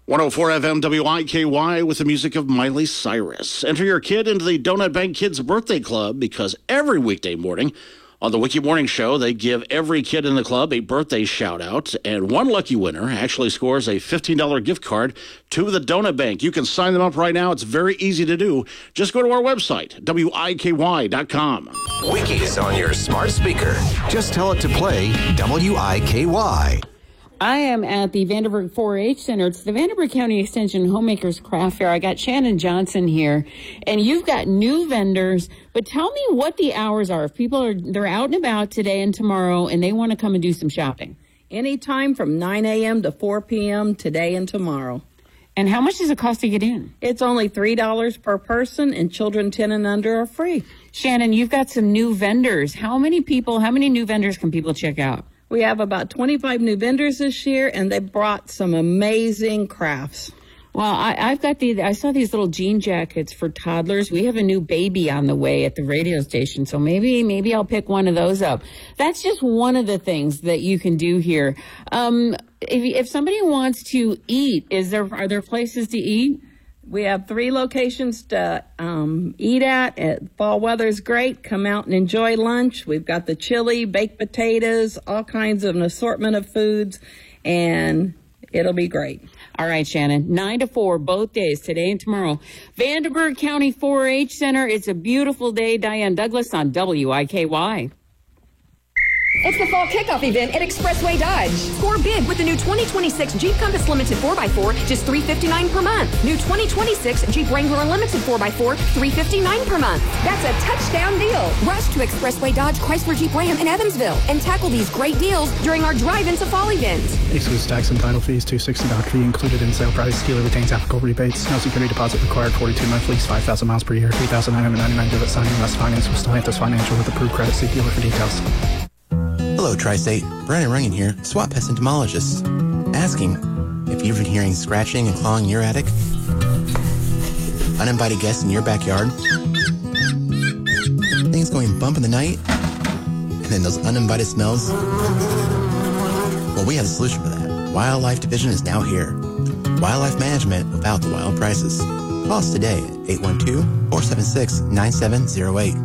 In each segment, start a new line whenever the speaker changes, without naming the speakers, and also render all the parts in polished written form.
104 FM WIKY with the music of Miley Cyrus. Enter your kid into the Donut Bank Kids Birthday Club because every weekday morning on the Wiki Morning Show, they give every kid in the club a birthday shout-out, and one lucky winner actually scores a $15 gift card to the Donut Bank. You can sign them up right now. It's very easy to do. Just go to our website, WIKY.com.
Wiki is on your smart speaker. Just tell it to play WIKY.
I am at the Vanderburg 4-H Center. It's the Vanderburg County Extension Homemakers Craft Fair. I got Shannon Johnson here, and you've got new vendors. But tell me what the hours are. If people they're out and about today and tomorrow, and they want to come and do some shopping.
Anytime from 9 a.m. to 4 p.m. today and tomorrow.
And how much does it cost to get in?
It's only $3 per person, and children 10 and under are free.
Shannon, you've got some new vendors. How many new vendors can people check out?
We have about 25 new vendors this year, and they brought some amazing crafts.
Well, I saw these little jean jackets for toddlers. We have a new baby on the way at the radio station, so maybe I'll pick one of those up. That's just one of the things that you can do here. If somebody wants to eat, are there places to eat?
We have 3 locations to eat at. Fall weather's great. Come out and enjoy lunch. We've got the chili, baked potatoes, all kinds of an assortment of foods, and it'll be great.
All right, Shannon, 9 to 4, both days, today and tomorrow. Vanderburg County 4-H Center. It's a beautiful day. Diane Douglas on WIKY.
It's the fall kickoff event at Expressway Dodge. Score big with the new 2026 Jeep Compass Limited 4x4, just $359 per month. New 2026 Jeep Wrangler Unlimited 4x4, $359 per month. That's a touchdown deal. Rush to Expressway Dodge Chrysler Jeep Ram in Evansville and tackle these great deals during our drive-into fall event.
Excludes tax and title fees, $260 doc fee included in sale price. Dealer retains applicable rebates. No security deposit required. 42 month lease, 5,000 miles per year. $3,999 debit signing. Less finance with Stellantis Financial with approved credit. See dealer for details.
Hello, Tri-State. Brandon Runyon here, SWAT Pest Entomologist. Asking if you've been hearing scratching and clawing in your attic, uninvited guests in your backyard, things going bump in the night, and then those uninvited smells. Well, we have a solution for that. Wildlife Division is now here. Wildlife management without the wild prices. Call us today at 812-476-9708.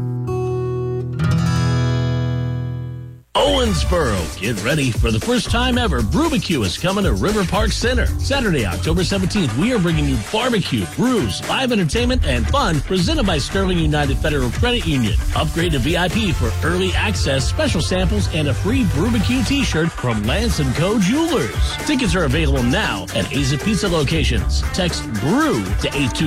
Owensboro, get ready for the first time ever. Brewbecue is coming to River Park Center. Saturday, October 17th, we are bringing you barbecue, brews, live entertainment, and fun presented by Sterling United Federal Credit Union. Upgrade to VIP for early access, special samples, and a free Brewbecue t-shirt from Lance & Co. Jewelers. Tickets are available now at Aza Pizza locations. Text BREW to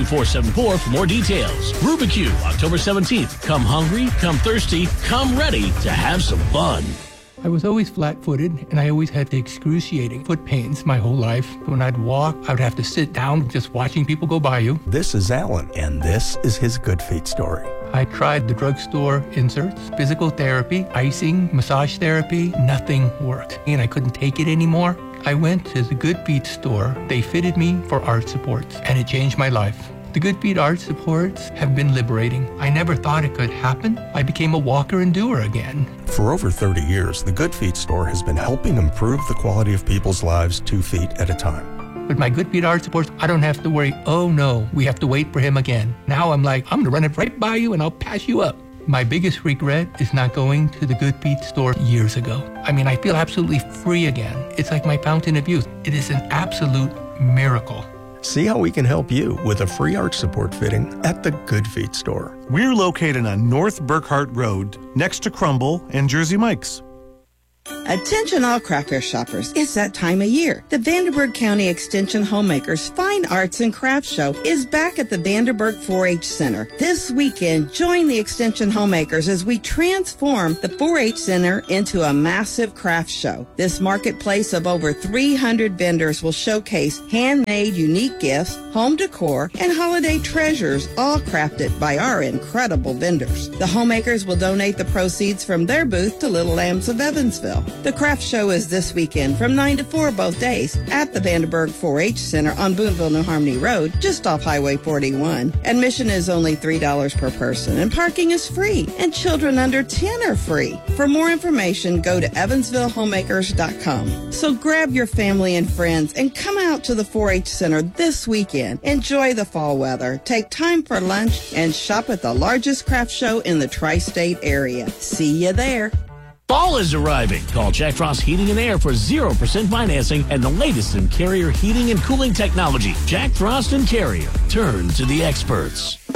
82474 for more details. Brewbecue, October 17th. Come hungry, come thirsty, come ready to have some fun.
I was always flat-footed, and I always had the excruciating foot pains my whole life. When I'd walk, I would have to sit down just watching people go by you.
This is Alan, and this is his Good Feet story.
I tried the drugstore inserts, physical therapy, icing, massage therapy. Nothing worked, and I couldn't take it anymore. I went to the Good Feet store. They fitted me for arch supports, and it changed my life. The Good Feet arch supports have been liberating. I never thought it could happen. I became a walker and doer again.
For over 30 years, the Good Feet store has been helping improve the quality of people's lives 2 feet at a time.
With my Good Feet arch supports, I don't have to worry, oh no, we have to wait for him again. Now I'm like, I'm gonna run it right by you and I'll pass you up. My biggest regret is not going to the Good Feet store years ago. I mean, I feel absolutely free again. It's like my fountain of youth. It is an absolute miracle.
See how we can help you with a free arch support fitting at the Good Feet store.
We're located on North Burkhart Road, next to Crumble and Jersey Mike's.
Attention all craft fair shoppers, it's that time of year. The Vanderburg County Extension Homemakers Fine Arts and Crafts Show is back at the Vanderburg 4-H Center. This weekend, join the Extension Homemakers as we transform the 4-H Center into a massive craft show. This marketplace of over 300 vendors will showcase handmade unique gifts, home decor, and holiday treasures, all crafted by our incredible vendors. The homemakers will donate the proceeds from their booth to Little Lambs of Evansville. Evansville. The craft show is this weekend from 9 to 4 both days at the Vanderburg 4-H Center on Boonville New Harmony Road, just off Highway 41. Admission is only $3 per person, and parking is free, and children under 10 are free. For more information, go to evansvillehomemakers.com. So grab your family and friends and come out to the 4-H Center this weekend. Enjoy the fall weather, take time for lunch, and shop at the largest craft show in the tri-state area. See you there.
Fall is arriving. Call Jack Frost Heating and Air for 0% financing and the latest in Carrier heating and cooling technology. Jack Frost and Carrier. Turn to the experts.